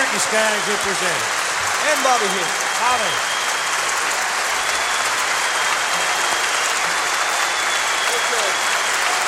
Ricky Skaggs who present it. And Bobby here. Bobby. Okay.